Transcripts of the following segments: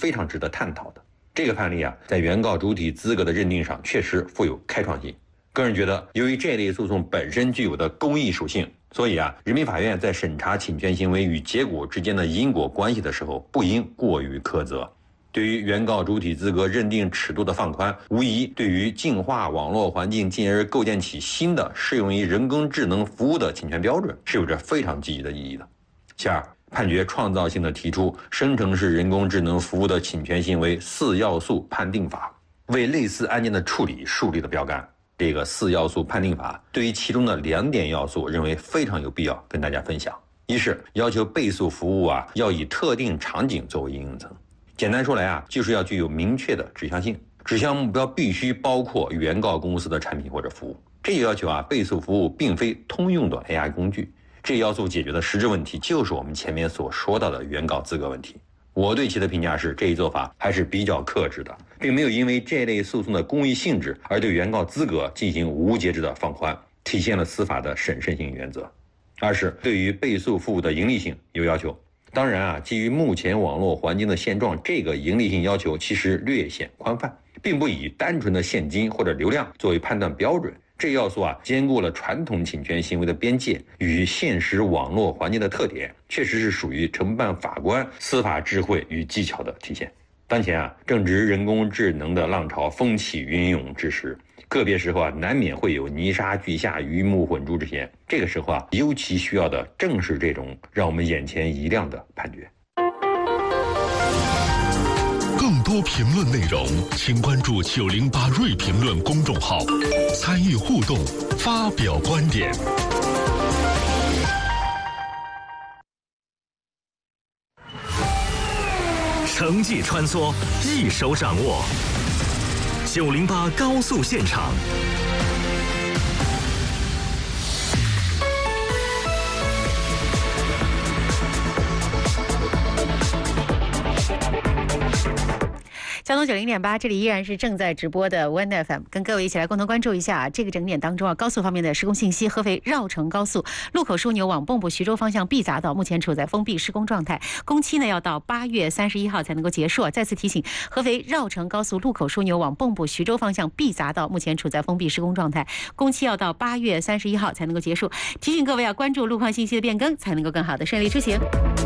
非常值得探讨的。这个判例啊，在原告主体资格的认定上确实富有开创性。个人觉得，由于这类诉讼本身具有的公益属性，所以啊，人民法院在审查侵权行为与结果之间的因果关系的时候，不应过于苛责。对于原告主体资格认定尺度的放宽，无疑对于净化网络环境，进而构建起新的适用于人工智能服务的侵权标准，是有着非常积极的意义的。其二，判决创造性的提出生成式人工智能服务的侵权行为4要素判定法，为类似案件的处理树立了标杆。这个4要素判定法对于其中的2点要素认为非常有必要跟大家分享。一是要求被诉服务啊要以特定场景作为应用层。简单说来啊，就是要具有明确的指向性，指向目标必须包括原告公司的产品或者服务。这个要求啊，被诉服务并非通用的 AI 工具。这要素解决的实质问题就是我们前面所说到的原告资格问题。我对其的评价是，这一做法还是比较克制的，并没有因为这类诉讼的公益性质而对原告资格进行无节制的放宽，体现了司法的审慎性原则。二是对于被诉服务的盈利性有要求。当然啊，基于目前网络环境的现状，这个盈利性要求其实略显宽泛，并不以单纯的现金或者流量作为判断标准。这要素啊，兼顾了传统侵权行为的边界与现实网络环境的特点，确实是属于承办法官司法智慧与技巧的体现。当前啊，正值人工智能的浪潮风起云涌之时，个别时候啊，难免会有泥沙俱下、鱼目混珠之嫌。这个时候啊，尤其需要的正是这种让我们眼前一亮的判决。 更多评论内容，请关注908瑞评论公众号，参与互动，发表观点。 城际穿梭，一手掌握。908高速现场。 交通90.8，这里依然是正在直播的 One FM， 跟各位一起来共同关注一下这个整点当中啊，高速方面的施工信息。合肥绕城高速路口枢纽往蚌埠徐州方向 B 匝道目前处在封闭施工状态，工期呢要到8月31号才能够结束。再次提醒，合肥绕城高速路口枢纽往蚌埠徐州方向 B 匝道目前处在封闭施工状态，工期要到8月31号才能够结束。提醒各位啊，关注路况信息的变更，才能够更好的顺利出行。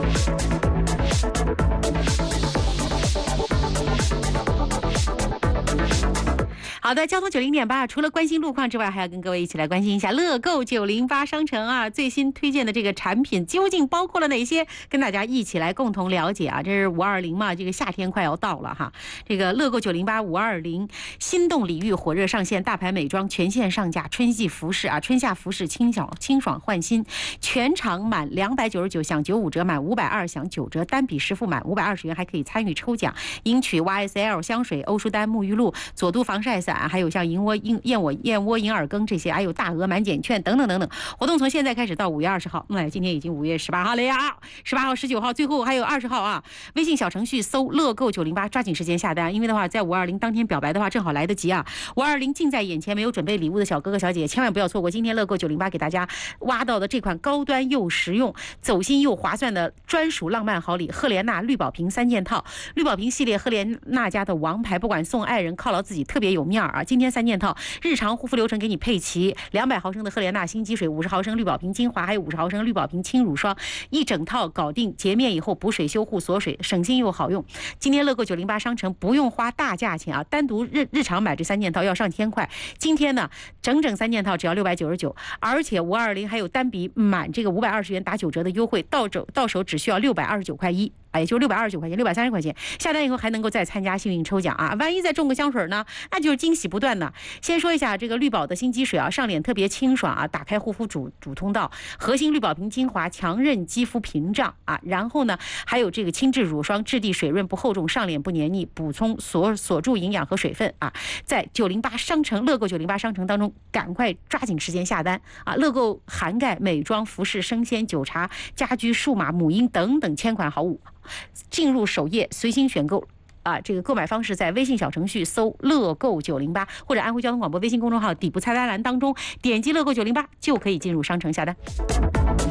好的，交通90.8，除了关心路况之外，还要跟各位一起来关心一下乐购908商城啊，最新推荐的这个产品究竟包括了哪些？跟大家一起来共同了解啊。这是520嘛，这个夏天快要到了哈。这个乐购908-520心动礼遇火热上线，大牌美妆全线上架，春季服饰啊，春夏服饰清爽焕新，全场满299享95折，满520享9折，单笔实付满520元还可以参与抽奖，赢取 YSL 香水、欧舒丹沐浴露、佐都防晒伞。还有像燕窝银耳羹这些，还有大额满减券等等等等。活动从现在开始到5月20号，今天已经5月18号了呀，18号、19号，最后还有20号啊！微信小程序搜乐购908，抓紧时间下单，因为的话，在520当天表白的话，正好来得及啊！520近在眼前，没有准备礼物的小哥哥小姐姐，千万不要错过今天乐购908给大家挖到的这款高端又实用、走心又划算的专属浪漫好礼——赫莲娜绿宝瓶3件套。绿宝瓶系列，赫莲娜家的王牌，不管送爱人、犒劳自己，特别有面儿啊！今天3件套，日常护肤流程给你配齐，200毫升的赫莲娜新肌水，50毫升绿宝瓶精华，还有50毫升绿宝瓶轻乳霜，一整套搞定，洁面以后补水修护锁水，省心又好用。今天乐购908商城不用花大价钱啊，单独日常买这3件套要上1000块，今天呢整3件套只要699，而且520还有单笔满这个520元打9折的优惠，到手只需要629块1。也就是629块钱，630块钱，下单以后还能够再参加幸运抽奖啊！万一再中个香水呢，那就是惊喜不断呢。先说一下这个绿宝的新肌水啊，上脸特别清爽啊，打开护肤主通道，核心绿宝瓶精华强韧肌肤屏障啊，然后呢还有这个轻质乳霜，质地水润不厚重，上脸不黏腻，补充锁住营养和水分啊。在908商城乐购908商城当中，赶快抓紧时间下单啊！乐购涵盖美妆、服饰、生鲜、酒茶、家居、数码、母婴等等千款好物。进入首页随心选购啊，这个购买方式在微信小程序搜乐购908，或者安徽交通广播微信公众号底部菜单栏当中点击乐购908就可以进入商城下单。